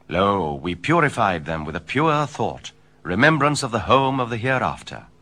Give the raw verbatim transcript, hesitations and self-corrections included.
Lo, we purified them with a pure thought, remembrance of the home of the hereafter.